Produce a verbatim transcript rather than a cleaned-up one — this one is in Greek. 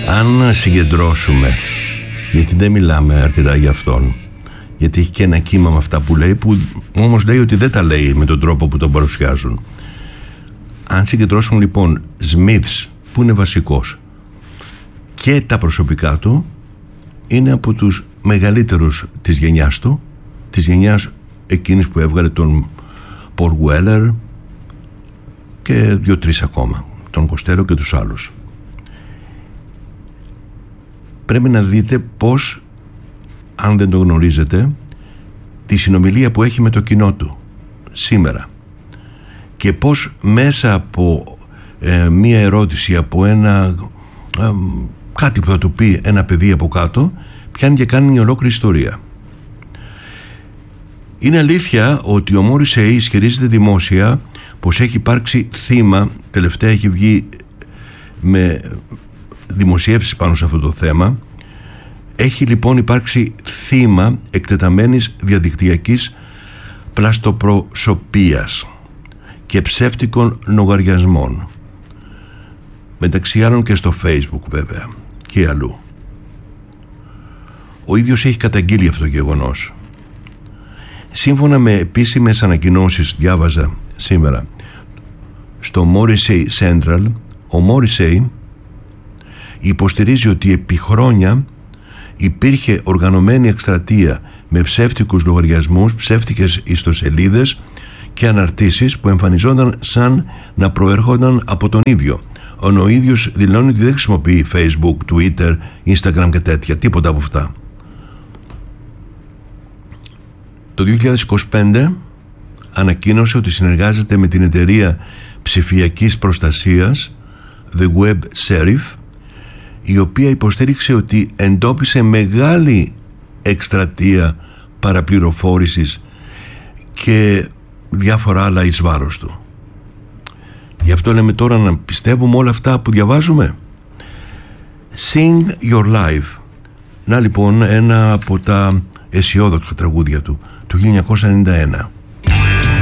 Αν συγκεντρώσουμε, γιατί δεν μιλάμε αρκετά για αυτόν, γιατί έχει και ένα κύμα με αυτά που λέει, που όμως λέει ότι δεν τα λέει με τον τρόπο που τον παρουσιάζουν. Αν συγκεντρώσουμε λοιπόν Smiths, που είναι βασικός, και τα προσωπικά του, είναι από τους μεγαλύτερους της γενιάς του, της γενιάς εκείνης που έβγαλε τον Paul Weller και δύο-τρεις ακόμα, τον Κοστέλο και τους άλλους. Πρέπει να δείτε πως, αν δεν το γνωρίζετε, τη συνομιλία που έχει με το κοινό του σήμερα, και πως μέσα από ε, μία ερώτηση, από ένα ε, κάτι που θα του πει ένα παιδί από κάτω, πιάνει και κάνει μια ολόκληρη ιστορία. Είναι αλήθεια ότι ο Μόρισεϊ ισχυρίζεται δημόσια πως έχει υπάρξει θύμα, τελευταία έχει βγει με δημοσιεύσεις πάνω σε αυτό το θέμα. Έχει λοιπόν υπάρξει θύμα εκτεταμένης διαδικτυακής πλαστοπροσωπίας και ψεύτικων λογαριασμών, μεταξύ άλλων και στο Facebook βέβαια και αλλού. Ο ίδιος έχει καταγγείλει αυτό το γεγονός. Σύμφωνα με επίσημες ανακοινώσεις, διάβαζα σήμερα στο Morrissey Central, ο Morrissey υποστηρίζει ότι επί χρόνια υπήρχε οργανωμένη εκστρατεία με ψεύτικους λογαριασμούς, ψεύτικες ιστοσελίδες και αναρτήσεις που εμφανιζόταν σαν να προέρχονταν από τον ίδιο. Ο ίδιος δηλώνει ότι δεν χρησιμοποιεί Facebook, Twitter, Instagram και τέτοια, τίποτα από αυτά. Το δύο χιλιάδες είκοσι πέντε ανακοίνωσε ότι συνεργάζεται με την εταιρεία ψηφιακής προστασίας The Web Sheriff, η οποία υποστήριξε ότι εντόπισε μεγάλη εκστρατεία παραπληροφόρησης και διάφορα άλλα εις βάρος του. Γι' αυτό λέμε τώρα να πιστεύουμε όλα αυτά που διαβάζουμε. Sing Your Life. Να λοιπόν ένα από τα αισιόδοξα τραγούδια του, του χίλια εννιακόσια ενενήντα ένα.